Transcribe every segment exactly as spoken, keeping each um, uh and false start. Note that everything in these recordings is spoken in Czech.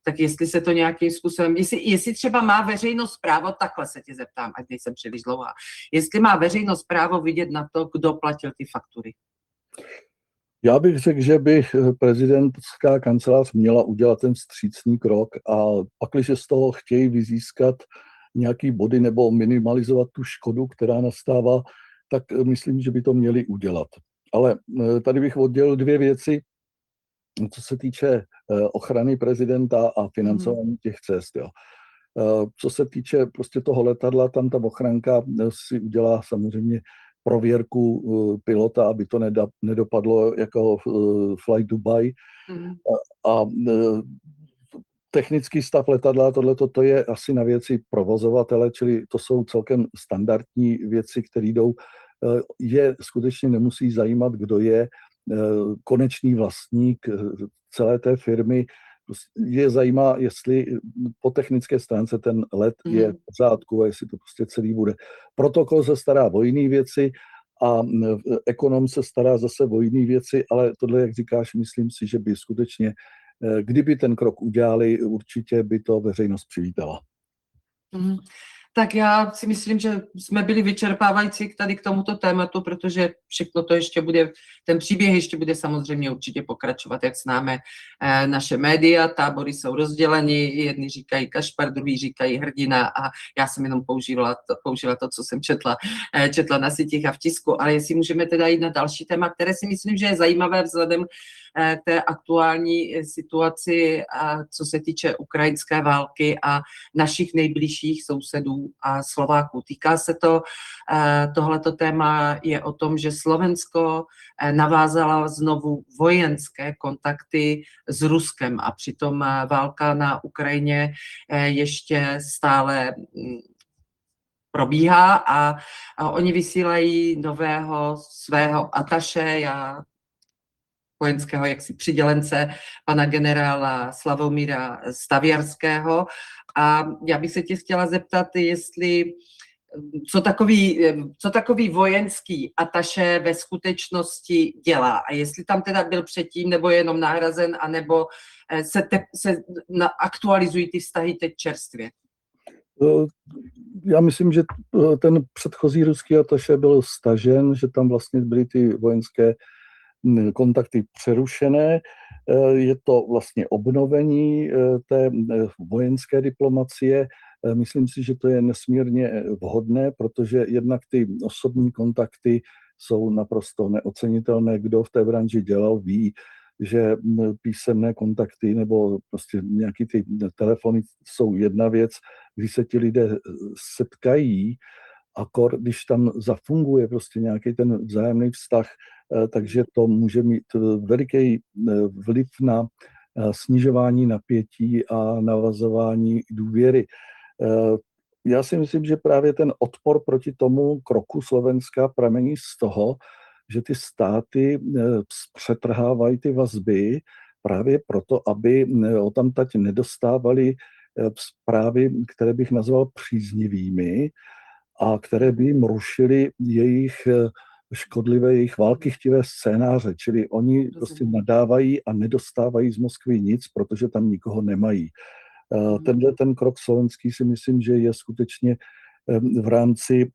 tak jestli se to nějakým způsobem, jestli, jestli třeba má veřejnost právo, takhle se tě zeptám, ať nejsem příliš dlouhá, jestli má veřejnost právo vidět na to, kdo platil ty faktury. Já bych řekl, že by prezidentská kancelář měla udělat ten vstřícný krok a pak, když z toho chtějí vyzískat nějaký body nebo minimalizovat tu škodu, která nastává, tak myslím, že by to měli udělat. Ale tady bych oddělil dvě věci, co se týče ochrany prezidenta a financování těch cest. Jo. Co se týče prostě toho letadla, tam ta ochranka si udělá samozřejmě prověrku pilota, aby to nedopadlo jako Flight Dubai. Mm. A, a technický stav letadla, tohleto to je asi na věci provozovatele, čili to jsou celkem standardní věci, které jdou. Je skutečně nemusí zajímat, kdo je konečný vlastník celé té firmy. Je zajímá, jestli po technické stránce ten let mm. je v pořádku a jestli to prostě celý bude. Protokol se stará o jiné věci a ekonom se stará zase o jiné věci, ale tohle, jak říkáš, myslím si, že by skutečně, kdyby ten krok udělali, určitě by to veřejnost přivítala. Mm. Tak já si myslím, že jsme byli vyčerpávající tady k tomuto tématu, protože všechno to ještě bude, ten příběh ještě bude samozřejmě určitě pokračovat, jak známe eh, naše média, tábory jsou rozděleni, jedni říkají Kašpar, druhý říkají hrdina a já jsem jenom použila to, použila to co jsem četla, eh, četla na sítích a v tisku, ale jestli můžeme teda jít na další téma, které si myslím, že je zajímavé vzhledem k té aktuální situaci, co se týče ukrajinské války a našich nejbližších sousedů a Slováků. Týká se to, tohleto téma je o tom, že Slovensko navázala znovu vojenské kontakty s Ruskem a přitom válka na Ukrajině ještě stále probíhá a, a oni vysílají nového svého ataše, já vojenského jaksi přidělence, pana generála Slavomíra Staviarského. A já bych se tě chtěla zeptat, jestli co takový, co takový vojenský ataše ve skutečnosti dělá a jestli tam teda byl předtím, nebo je jenom nahrazen, anebo se, te, se aktualizují ty vztahy teď čerstvě. Já myslím, že ten předchozí ruský ataše byl stažen, že tam vlastně byly ty vojenské kontakty přerušené. Je to vlastně obnovení té vojenské diplomacie. Myslím si, že to je nesmírně vhodné, protože jednak ty osobní kontakty jsou naprosto neocenitelné. Kdo v té branži dělal, ví, že písemné kontakty nebo prostě nějaký ty telefony jsou jedna věc, když se ti lidé setkají, akor, když tam zafunguje prostě nějaký ten vzájemný vztah, takže to může mít veliký vliv na snižování napětí a navazování důvěry. Já si myslím, že právě ten odpor proti tomu kroku Slovenska pramení z toho, že ty státy přetrhávají ty vazby právě proto, aby odtamtať nedostávali zprávy, které bych nazval příznivými a které by jim rušily jejich škodlivé, jejich válkychtivé scénáře, čili oni prostě nadávají a nedostávají z Moskvy nic, protože tam nikoho nemají. Tenhle ten krok slovenský si myslím, že je skutečně v rámci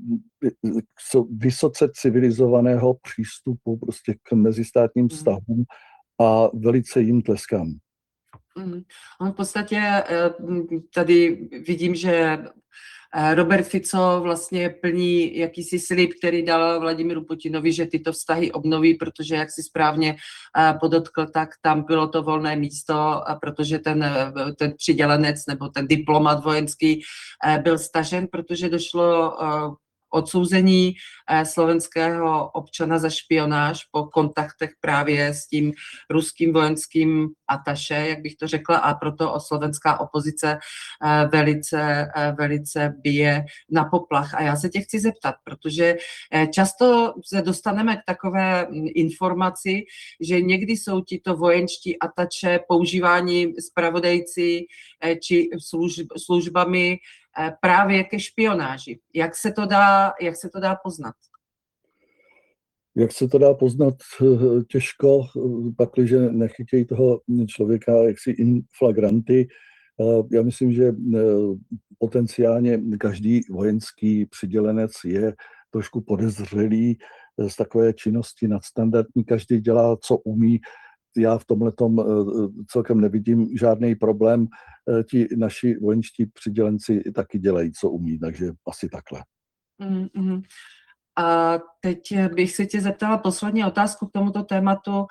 vysoce civilizovaného přístupu prostě k mezistátním vztahům a velice jim tleskám. V podstatě tady vidím, že Robert Fico vlastně plní jakýsi slib, který dal Vladimíru Putinovi, že tyto vztahy obnoví, protože, jak si správně podotkl, tak tam bylo to volné místo, protože ten, ten přidělenec nebo ten diplomat vojenský byl stažen, protože došlo odsouzení slovenského občana za špionáž po kontaktech právě s tím ruským vojenským ataše, jak bych to řekla, a proto slovenská opozice velice, velice bije na poplach. A já se tě chci zeptat, protože často se dostaneme k takové informaci, že někdy jsou tito vojenští ataše používáni zpravodajci či služb, službami právě ke špionáži. Jak se to dá, jak se to dá poznat? Jak se to dá poznat, těžko, pakliže nechytějí toho člověka jaksi in flagranti. Já myslím, že potenciálně každý vojenský přidělenec je trošku podezřelý z takové činnosti nadstandardní. Každý dělá, co umí. Já v tomhletom celkem nevidím žádný problém. Ti naši vojenští přidělenci taky dělají, co umí, takže asi takhle. Mm-hmm. A teď bych se tě zeptala poslední otázku k tomuto tématu.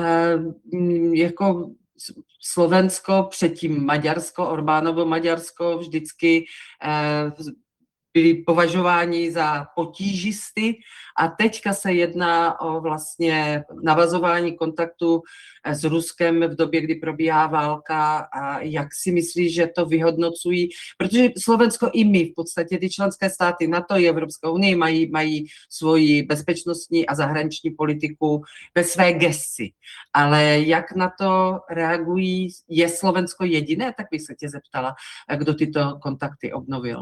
Jako Slovensko, předtím Maďarsko, Orbánovo Maďarsko vždycky byli považováni za potížisty a teďka se jedná o vlastně navazování kontaktu s Ruskem v době, kdy probíhá válka a jak si myslíš, že to vyhodnocují, protože Slovensko i my v podstatě ty členské státy NATO i Evropská unie mají, mají svoji bezpečnostní a zahraniční politiku ve své gesci, ale jak na to reagují, je Slovensko jediné, tak bych se tě zeptala, kdo tyto kontakty obnovil.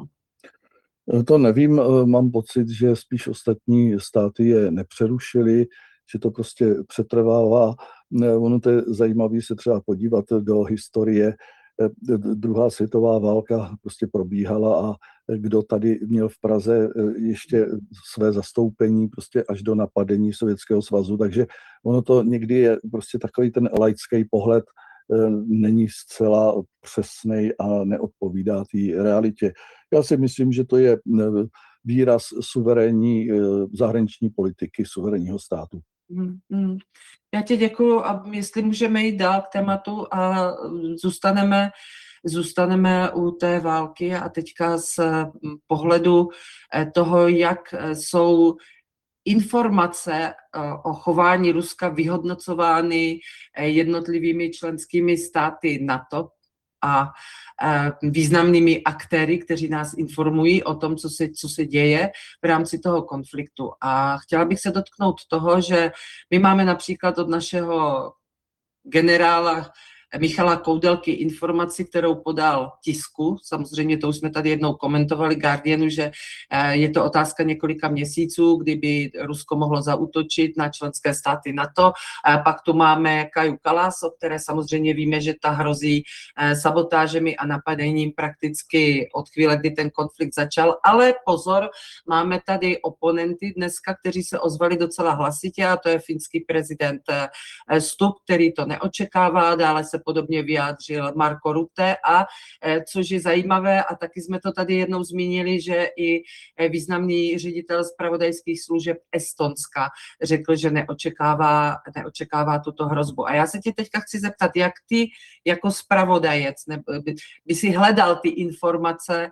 To nevím, mám pocit, že spíš ostatní státy je nepřerušily, že to prostě přetrvává. Ono to je zajímavé se třeba podívat do historie. Druhá světová válka prostě probíhala a kdo tady měl v Praze ještě své zastoupení prostě až do napadení Sovětského svazu, takže ono to někdy je prostě takový ten laický pohled, není zcela přesnej a neodpovídá té realitě. Já si myslím, že to je výraz suverénní zahraniční politiky suverénního státu. Hmm, hmm. Já tě děkuju a jestli můžeme jít dál k tématu a zůstaneme, zůstaneme u té války a teďka z pohledu toho, jak jsou informace o chování Ruska vyhodnocovány jednotlivými členskými státy NATO a významnými aktéry, kteří nás informují o tom, co se, co se děje v rámci toho konfliktu. A chtěla bych se dotknout toho, že my máme například od našeho generála Michala Koudelky informaci, kterou podal tisku. Samozřejmě to už jsme tady jednou komentovali Guardianu, že je to otázka několika měsíců, kdyby Rusko mohlo zaútočit na členské státy NATO. A pak tu máme Kaju Kallas, o které samozřejmě víme, že ta hrozí sabotážemi a napadením prakticky od chvíle, kdy ten konflikt začal. Ale pozor, máme tady oponenty dneska, kteří se ozvali docela hlasitě a to je finský prezident Stubb, který to neočekává, dále se podobně vyjádřil Marko Rutte a což je zajímavé a taky jsme to tady jednou zmínili, že i významný ředitel zpravodajských služeb Estonska řekl, že neočekává, neočekává tuto hrozbu. A já se tě teďka chci zeptat, jak ty jako zpravodajec by, by si hledal ty informace,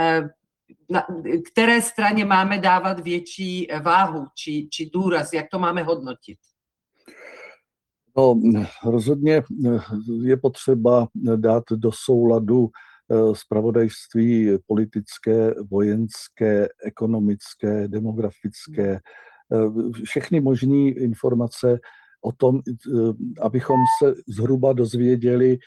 na které straně máme dávat větší váhu či, či důraz, jak to máme hodnotit? No, rozhodně je potřeba dát do souladu zpravodajství politické, vojenské, ekonomické, demografické, všechny možné informace o tom, abychom se zhruba dozvěděli,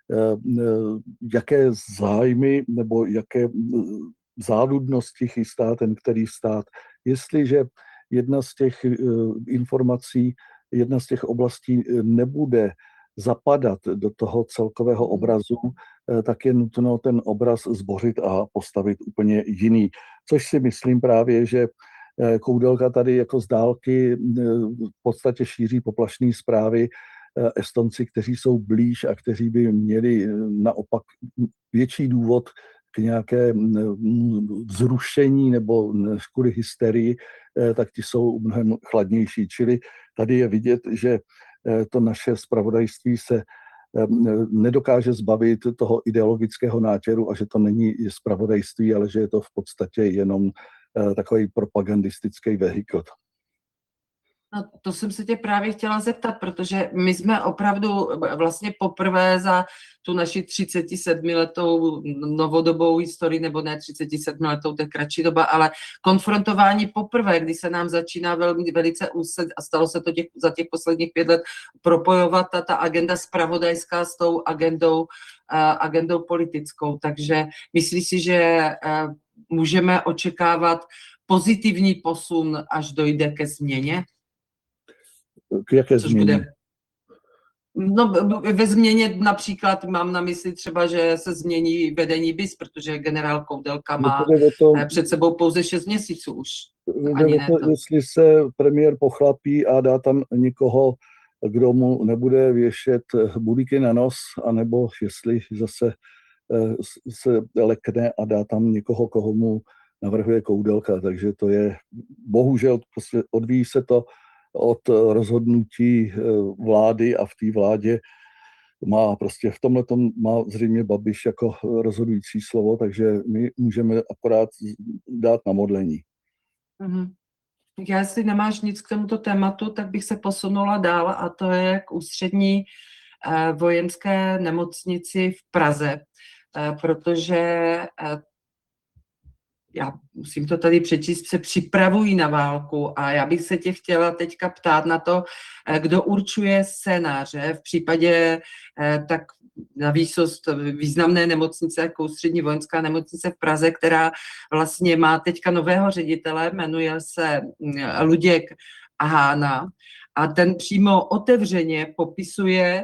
jaké zájmy nebo jaké záludnosti chystá ten který stát. Jestliže jedna z těch informací, jedna z těch oblastí nebude zapadat do toho celkového obrazu, tak je nutno ten obraz zbořit a postavit úplně jiný. Což si myslím právě, že Koudelka tady jako z dálky v podstatě šíří poplašné zprávy. Estonci, kteří jsou blíž a kteří by měli naopak větší důvod k nějaké vzrušení nebo kvůli hysterii, tak ti jsou mnohem chladnější. Čili tady je vidět, že to naše zpravodajství se nedokáže zbavit toho ideologického nátěru a že to není zpravodajství, ale že je to v podstatě jenom takový propagandistický vehikl. No, to jsem se tě právě chtěla zeptat, protože my jsme opravdu vlastně poprvé za tu naši třicetisedmiletou novodobou historii, nebo ne třicetisedmiletou, to je kratší doba, ale konfrontování poprvé, kdy se nám začíná velmi velice úzce, a stalo se to těch, za těch posledních pět let, propojovat ta, ta agenda zpravodajská s tou agendou, uh, agendou politickou. Takže myslíš si, že uh, můžeme očekávat pozitivní posun, až dojde ke změně? K jaké což změně? bude. No, ve změně například mám na mysli třeba, že se změní vedení B I S, protože generál Koudelka má to, před sebou pouze šest měsíců už. Ani ne to, to. Jestli se premiér pochlapí a dá tam někoho, kdo mu nebude věšet bulíky na nos, anebo jestli zase se lekne a dá tam někoho, koho mu navrhuje Koudelka. Takže to je, bohužel, prostě odvíjí se to od rozhodnutí vlády a v té vládě má prostě v tomhle má zřejmě Babiš jako rozhodující slovo, takže my můžeme akorát dát na modlení. Mm-hmm. Já, jestli nemáš nic k tomuto tématu, tak bych se posunula dál a to je k ústřední eh, vojenské nemocnici v Praze, eh, protože eh, já musím to tady přečíst, se připravují na válku a já bych se tě chtěla teďka ptát na to, kdo určuje scénáře v případě tak na výsost významné nemocnice, jako Ústřední vojenská nemocnice v Praze, která vlastně má teďka nového ředitele, jmenuje se Luděk Hána a ten přímo otevřeně popisuje,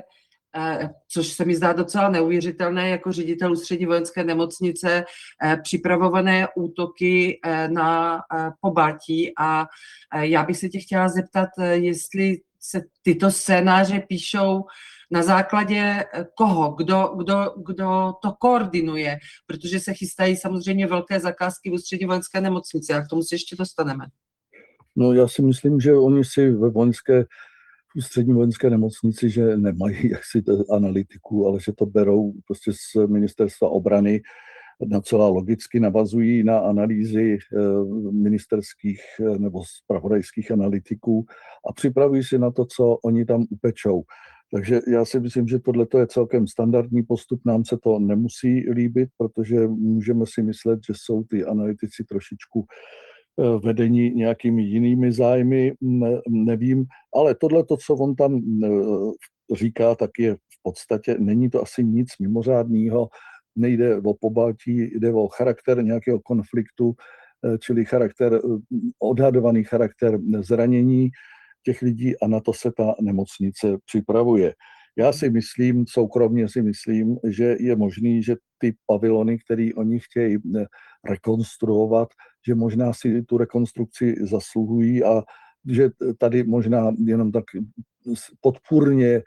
což se mi zdá docela neuvěřitelné, jako ředitel Ústřední vojenské nemocnice, připravované útoky na Pobaltí. A já bych se tě chtěla zeptat, jestli se tyto scénáře píšou na základě koho, kdo, kdo, kdo to koordinuje, protože se chystají samozřejmě velké zakázky v Ústřední vojenské nemocnici, a k tomu se ještě dostaneme. No, já si myslím, že oni si ve vojenské Ústřední vojenské nemocnici, že nemají jaksi analytiku, ale že to berou prostě z ministerstva obrany, na celá logicky navazují na analýzy ministerských nebo zpravodajských analytiků a připravují si na to, co oni tam upečou. Takže já si myslím, že tohle je celkem standardní postup, nám se to nemusí líbit, protože můžeme si myslet, že jsou ty analytici trošičku vedení nějakými jinými zájmy, ne, nevím, ale tohle, co on tam říká, tak je v podstatě, není to asi nic mimořádného, nejde o Pobaltí, jde o charakter nějakého konfliktu, čili charakter, odhadovaný charakter zranění těch lidí a na to se ta nemocnice připravuje. Já si myslím, soukromně si myslím, že je možný, že ty pavilony, které oni chtějí rekonstruovat, že možná si tu rekonstrukci zasluhují a že tady možná jenom tak podpůrně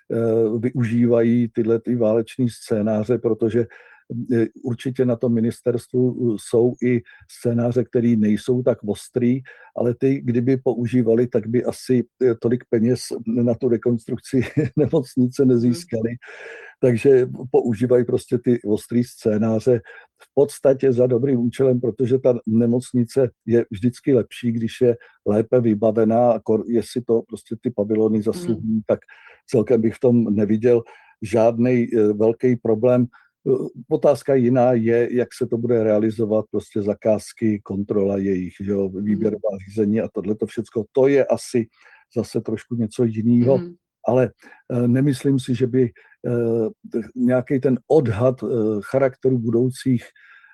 využívají tyhle ty váleční scénáře, protože určitě na tom ministerstvu jsou i scénáře, které nejsou tak ostrý, ale ty, kdyby používali, tak by asi tolik peněz na tu rekonstrukci nemocnice nezískali. Takže používají prostě ty ostrý scénáře v podstatě za dobrým účelem, protože ta nemocnice je vždycky lepší, když je lépe vybavená, a jestli to prostě ty pavilony zasluhují, mm. tak celkem bych v tom neviděl žádný velký problém. Otázka jiná je, jak se to bude realizovat, prostě zakázky, kontrola jejich, že jo, výběrová řízení a tohleto všecko. To je asi zase trošku něco jiného, mm. ale nemyslím si, že by nějaký ten odhad charakteru budoucích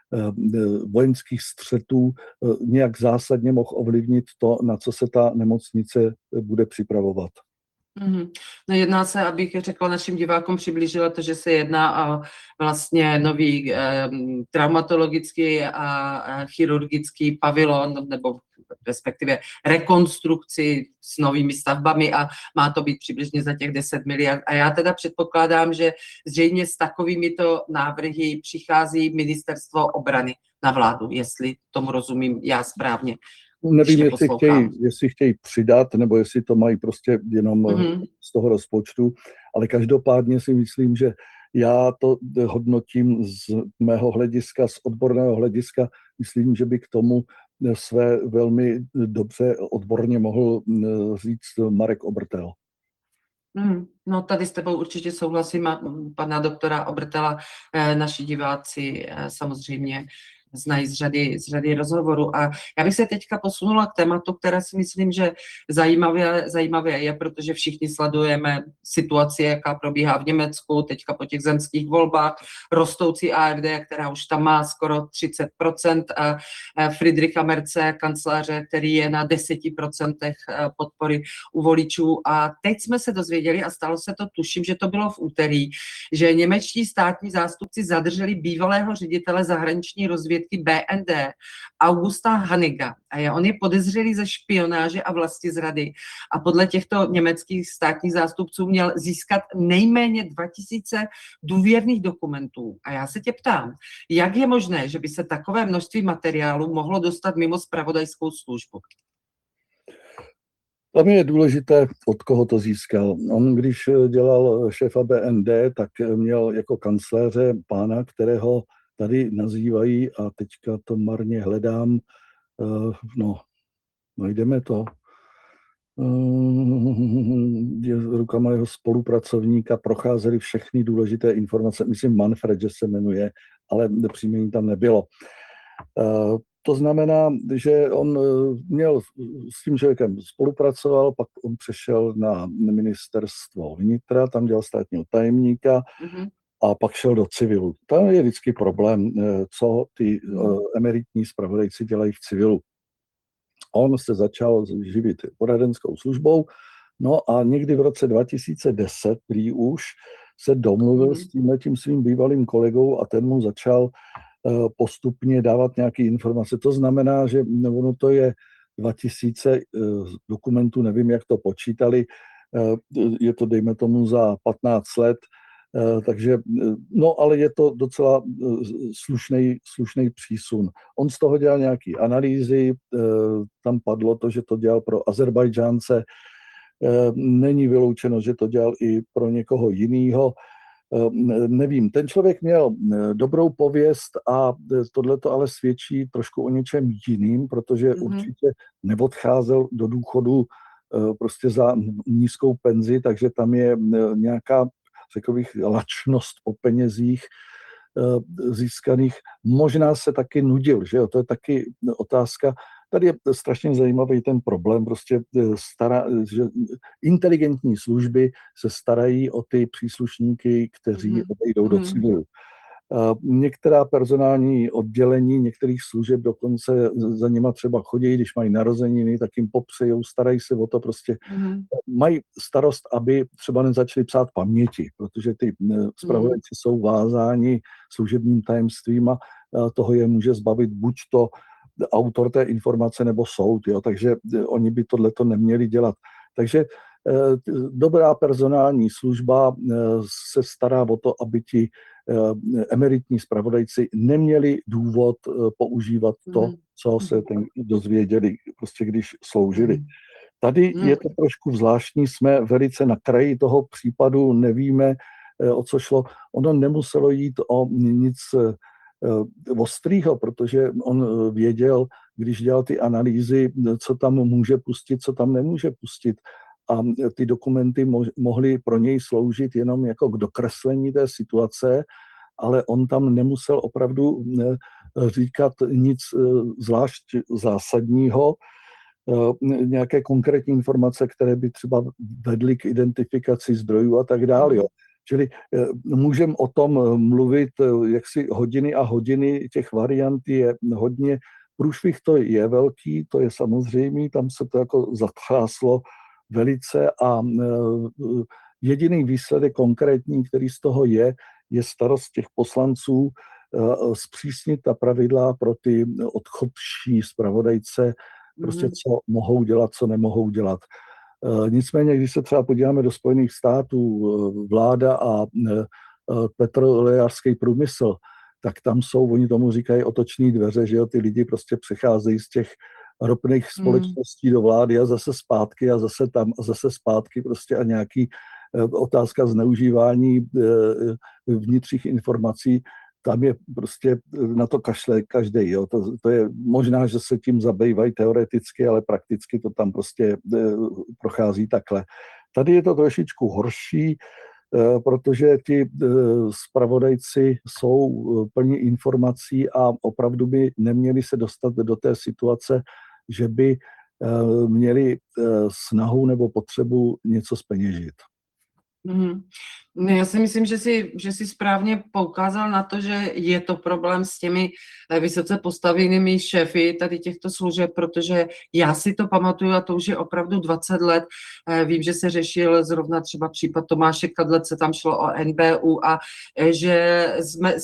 vojenských střetů nějak zásadně mohl ovlivnit to, na co se ta nemocnice bude připravovat. Mm-hmm. No jedná se, abych řekla našim divákům, přiblížila to, že se jedná o vlastně nový eh, traumatologický a chirurgický pavilon, nebo respektive rekonstrukci s novými stavbami a má to být přibližně za těch deset miliard. A já teda předpokládám, že zřejmě s takovýmito návrhy přichází ministerstvo obrany na vládu, jestli tomu rozumím já správně. Nevím, jestli chtějí, jestli chtějí přidat, nebo jestli to mají prostě jenom mm-hmm. z toho rozpočtu, ale každopádně si myslím, že já to hodnotím z mého hlediska, z odborného hlediska, myslím, že by k tomu své velmi dobře odborně mohl říct Marek Obrtel. Hmm, no tady s tebou určitě souhlasím, pana doktora Obrtela, naši diváci samozřejmě znají z řady, z řady rozhovorů. A já bych se teďka posunula k tématu, které si myslím, že zajímavé, zajímavé je, protože všichni sledujeme situaci, jaká probíhá v Německu, teďka po těch zemských volbách, rostoucí A F D, která už tam má skoro třicet procent, a Friedricha Merze, kancléře, který je na deset procent podpory u voličů. A teď jsme se dozvěděli, a stalo se to, tuším, že to bylo v úterý, že němečtí státní zástupci zadrželi bývalého ředitele zahraniční rozvědky B N D Augusta Haniga. A je, on je podezřelý ze špionáže a vlastizrady. A podle těchto německých státních zástupců měl získat nejméně dva tisíce důvěrných dokumentů. A já se tě ptám, jak je možné, že by se takové množství materiálu mohlo dostat mimo zpravodajskou službu? Tam je důležité, od koho to získal. On, když dělal šéfa B N D, tak měl jako kancléře pána, kterého tady nazývají, a teďka to marně hledám, no, najdeme to, je rukama jeho spolupracovníka, procházely všechny důležité informace, myslím Manfred, že se jmenuje, ale příjmení tam nebylo. To znamená, že on měl s tím člověkem spolupracoval, pak on přešel na ministerstvo vnitra, tam dělal státního tajemníka mm-hmm. a pak šel do civilu. Tam je vždycky problém, co ty mm. emeritní zpravodajci dělají v civilu. On se začal živit poradenskou službou, no a někdy v roce dva tisíce deset, prý už, se domluvil mm. s tímhletím svým bývalým kolegou a ten mu začal postupně dávat nějaké informace. To znamená, že ono to je dva tisíce dokumentů, nevím, jak to počítali, je to, dejme tomu, za patnáct let, takže, no, ale je to docela slušný, slušný přísun. On z toho dělal nějaké analýzy, tam padlo to, že to dělal pro Azerbajdžánce, není vyloučeno, že to dělal i pro někoho jiného. Nevím, ten člověk měl dobrou pověst a tohle to ale svědčí trošku o něčem jiným, protože mm-hmm. určitě neodcházel do důchodu prostě za nízkou penzi, takže tam je nějaká, řekl bych, lačnost po penězích získaných. Možná se taky nudil, že jo, to je taky otázka. Tady je strašně zajímavý ten problém, prostě stará, že inteligentní služby se starají o ty příslušníky, kteří mm. odejdou mm. do civilu. Některá personální oddělení některých služeb dokonce za nima třeba chodí, když mají narozeniny, tak jim popřejou, starají se o to, prostě mm. mají starost, aby třeba nezačali psát paměti, protože ty zpravodajci mm. jsou vázáni služebním tajemstvím a toho je může zbavit buď to autor té informace nebo soud, jo, takže oni by tohleto neměli dělat. Takže eh, dobrá personální služba eh, se stará o to, aby ti eh, emeritní zpravodajci neměli důvod eh, používat to, mm. co se ten dozvěděli, prostě když sloužili. Tady mm. je to trošku zvláštní, jsme velice na kraji toho případu, nevíme, eh, o co šlo. Ono nemuselo jít o nic ostrýho, protože on věděl, když dělal ty analýzy, co tam může pustit, co tam nemůže pustit. A ty dokumenty mo- mohly pro něj sloužit jenom jako k dokreslení té situace, ale on tam nemusel opravdu říkat nic zvlášť zásadního, nějaké konkrétní informace, které by třeba vedly k identifikaci zdrojů a tak dále. Jo. Čili můžeme o tom mluvit jaksi hodiny a hodiny, těch variant je hodně. Průšvih to je velký, to je samozřejmé, tam se to jako zatřáslo velice a jediný výsledek konkrétní, který z toho je, je starost těch poslanců zpřísnit ta pravidla pro ty odchodčí zpravodajce, prostě co mohou dělat, co nemohou dělat. Nicméně, když se třeba podíváme do Spojených států, vláda a petrolejářský průmysl, tak tam jsou, oni tomu říkají otoční dveře, že jo, ty lidi prostě přecházejí z těch ropných společností mm. do vlády a zase zpátky a zase tam a zase zpátky prostě a nějaký otázka zneužívání vnitřních informací, tam je prostě na to kašle každý. Jo. To, to je možná, že se tím zabývají teoreticky, ale prakticky to tam prostě prochází takhle. Tady je to trošičku horší. protože ti zpravodajci jsou plní informací a opravdu by neměli se dostat do té situace, že by měli snahu nebo potřebu něco zpeněžit. Mm. Já si myslím, že si, že si správně poukázal na to, že je to problém s těmi vysoce postavenými šéfy tady těchto služeb, protože já si to pamatuju a to už je opravdu dvacet let. Vím, že se řešil zrovna třeba případ Tomáše Kadlece, tam šlo o N B U a že jsme